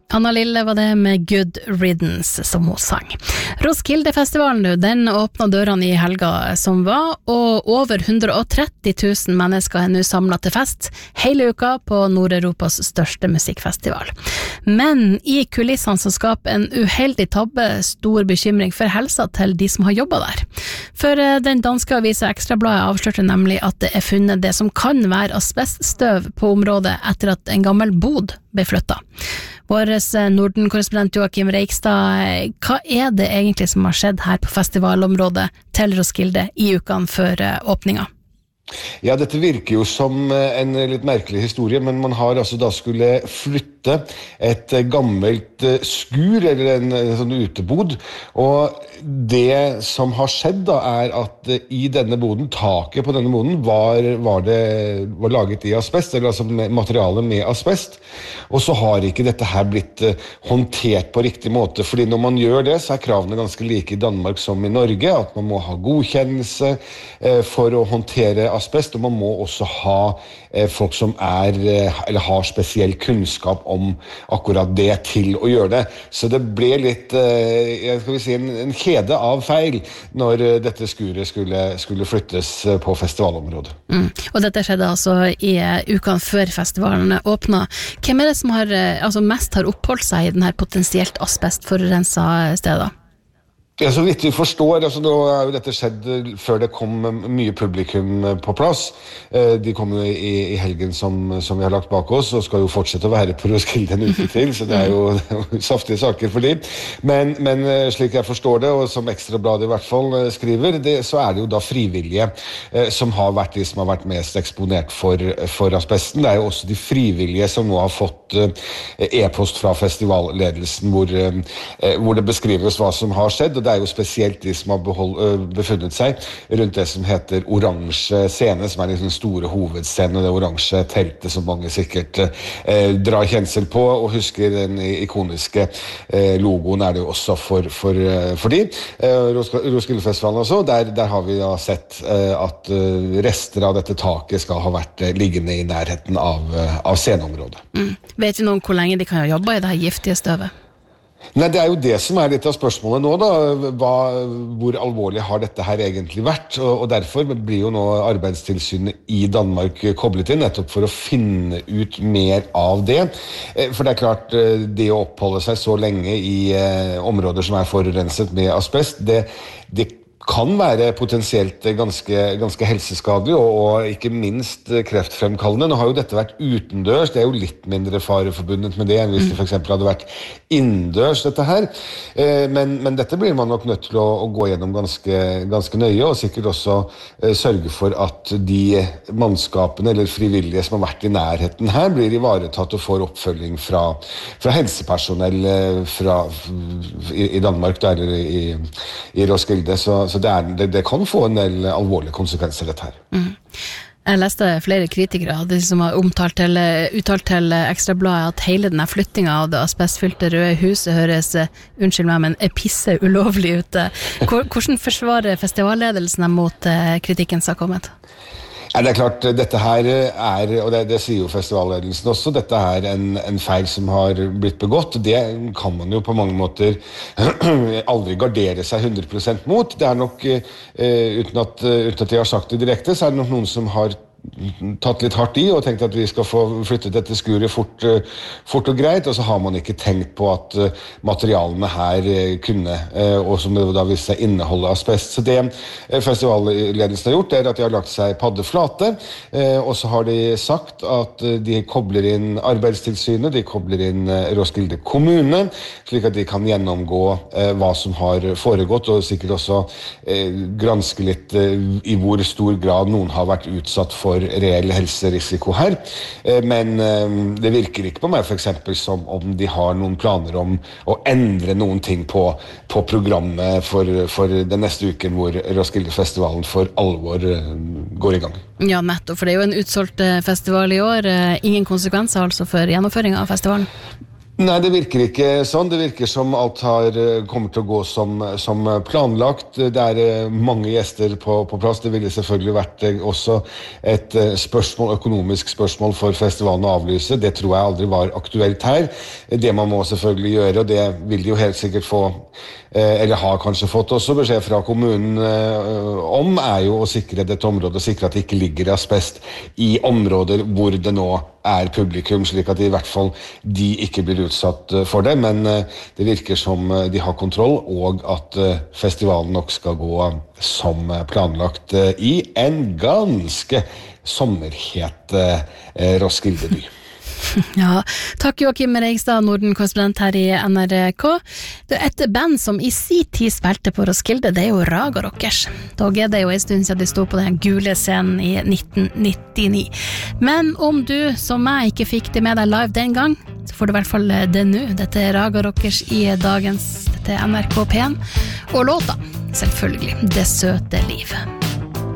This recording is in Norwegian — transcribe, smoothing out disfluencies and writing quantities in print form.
Anna Lille var det med Good Riddance som hun sang. Roskildefestivalen den åpnet dørene i helga som var, og over 130 000 mennesker er nå samlet til fest hele uka på Nord-Europas største musikkfestival. Men i kulissene så skaper en uheldig tabbe stor bekymring for helsa til de som har jobbet der. For den danske avisa Ekstrabladet avslørte nemlig at det er funnet det som kan være asbeststøv på området etter at en gammel bod ble flyttet. Vår Norden-korrespondent Joakim Reikstad, hva er det egentlig som har skjedd her på festivalområdet til Roskilde i ukene før åpninga? Ja, dette virker jo som en litt merkelig historie, men man har altså da skulle flytte et gammelt skur, eller en sånn utebod, og det som har skjedd da er at i denne boden, taket på denne boden, var laget i asbest, eller altså materiale med asbest, og så har ikke dette her blitt håndtert på riktig måte, fordi når man gjør det, så er kravene ganske like i Danmark som i Norge, at man må ha godkjennelse for å håndtere asbest, og man må også ha folk som eller har spesiell kunnskap om akkurat det til å gjøre det. Så det ble litt, en kjede av feil når dette skuret skulle flyttes på festivalområdet. Og dette skjedde altså i ukene før festivalen åpnet. Hvem er det som mest har oppholdt seg i denne potensielt asbestforurenset stedet? Ja, så vidt vi forstår, nå er jo dette skjedd før det kom mye publikum på plass. De kom jo i helgen som vi har lagt bak oss, og skal jo fortsette å være på Roskilde en uke til, så det er jo saftige saker for dem. Men slik jeg forstår det, og som Ekstrabladet i hvert fall skriver, så er det jo da frivillige som har vært de som har vært mest eksponert for asbesten. Det er jo også de frivillige som nå har fått e-post fra festivalledelsen, hvor det beskrives hva som har skjedd, og det er jo spesielt de som har befunnet seg rundt det som heter Oransje scene, som er den store hovedscenen, og det oransje teltet som mange sikkert drar kjensel på, og husker den ikoniske logoen er det jo også for de. Roskildefestivalen også, der har vi da sett at rester av dette taket skal ha vært liggende i nærheten av sceneområdet. Vet du noen hvor lenge de kan ha jobbet i det her giftige støvet? Nei, det er jo det som er litt av spørsmålet nå da, hvor alvorlig har dette her egentlig vært, og derfor blir jo nå Arbeidstilsynet i Danmark koblet inn, nettopp for å finne ut mer av det, for det er klart, det å oppholde seg så lenge i områder som er forurenset med asbest, det kan være potensielt ganske helseskadelig, og ikke minst kreftfremkallende. Nå har jo dette vært utendørs, det er jo litt mindre fare forbundet med det enn hvis det for eksempel hadde vært innendørs dette her. Men dette blir man nok nødt til å gå gjennom ganske nøye, og sikkert også sørge for at de mannskapene eller frivillige som har vært i nærheten her blir ivaretatt og får oppfølging fra helsepersonell i Danmark eller i Roskilde, så det kan få en del alvorlige konsekvenser dette her. Jeg leste flere kritikere de som har uttalt til Ekstrabladet at hele denne flyttingen av det asbestfylte røde huset høres, unnskyld meg, men pisse ulovlig ut. Hvordan forsvarer festivalledelsen mot kritikken som har kommet? Ja, det er klart, dette her og det sier jo festivalledelsen også, dette er en feil som har blitt begått, det kan man jo på mange måter aldri gardere seg 100% mot. Det er nok, uten at de har sagt det direkte, så er det nok noen som har tatt litt hardt i og tenkt at vi skal få flyttet dette skuret fort og greit, og så har man ikke tenkt på at materialene her kunne, og som det da viser seg inneholde asbest. Så det festivalledelsen har gjort er at de har lagt seg paddeflate, og så har de sagt at de kobler inn Arbeidstilsynet, de kobler inn Roskilde kommune, slik at de kan gjennomgå hva som har foregått, og sikkert også granske litt i hvor stor grad noen har vært utsatt for reell helserisiko her, men det virker ikke på meg for eksempel som om de har noen planer om å endre noen ting på programmet for den neste uken hvor Roskildefestivalen for alvor går i gang. Ja, nettopp, for det er jo en utsolgt festival i år, ingen konsekvenser altså for gjennomføringen av festivalen? Nei, det virker ikke sånn. Det virker som alt kommer til å gå som planlagt. Det mange gjester på plass. Det ville selvfølgelig vært også et økonomisk spørsmål for festivalen å avlyse. Det tror jeg aldri var aktuelt her. Det man må selvfølgelig gjøre, og det vil de jo helt sikkert få, eller har kanskje fått også beskjed fra kommunen om, jo å sikre dette området, sikre at det ikke ligger asbest i områder hvor det nå publikum, slik at i hvert fall de ikke blir utsatt for det, men det virker som de har kontroll, og at festivalen nok skal gå som planlagt i en ganske sommerhet Roskilde-by. Ja, takk Joakim Reigstad, Norden-korrespondent her i NRK. Det et band som i sin tid spilte på Roskilde, det jo Raga Rockers. Dog det jo en stund siden de stod på den gule scenen i 1999. Men om du, som meg, ikke fikk det med deg live den gang, så får du i hvert fall det nå. Dette Raga Rockers i dagens NRK P1. Og låta, selvfølgelig, Det søte liv.